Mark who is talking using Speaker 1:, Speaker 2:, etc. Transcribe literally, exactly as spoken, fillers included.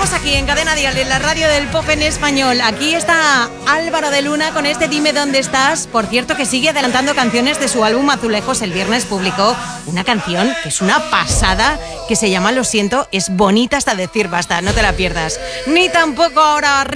Speaker 1: Seguimos aquí en Cadena Dial, en la radio del pop en español. Aquí está Álvaro de Luna con este Dime dónde estás. Por cierto, que sigue adelantando canciones de su álbum Azulejos. El viernes publicó una canción que es una pasada, que se llama Lo siento, es bonita hasta decir basta, no te la pierdas. Ni tampoco ahora